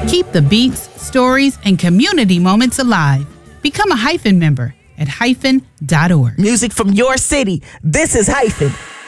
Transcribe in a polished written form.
Keep the beats, stories, and community moments alive. Become a Hyphen member at hyphen.org. Music from your city. This is Hyphen.